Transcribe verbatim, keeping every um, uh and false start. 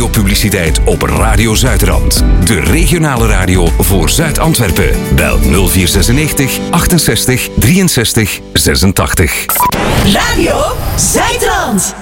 radiopubliciteit op Radio Zuidrand. De regionale radio voor Zuid-Antwerpen. Bel nul vier zesennegentig achtenzestig drieënzestig zesentachtig. Radio Zuidrand.